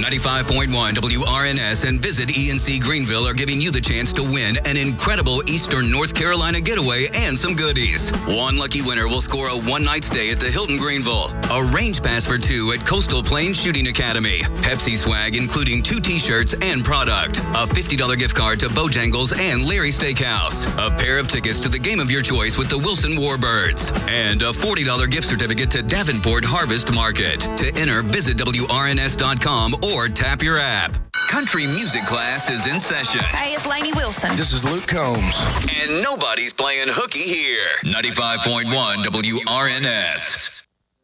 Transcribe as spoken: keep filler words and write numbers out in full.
ninety-five point one W R N S and Visit E N C Greenville are giving you the chance to win an incredible Eastern North Carolina getaway and some goodies. One lucky winner will score a one-night stay at the Hilton Greenville, a range pass for two at Coastal Plains Shooting Academy, Pepsi swag including two t-shirts and product, a fifty dollars gift card to Bojangles and Larry Steakhouse, a pair of tickets to the game of your choice with the Wilson Warbirds, and a forty dollars gift certificate to Davenport Harvest Market. To enter, visit W R N S dot com or tap your app. Country music class is in session. Hey, it's Lainey Wilson. This is Luke Combs. And nobody's playing hooky here. ninety-five point one W R N S.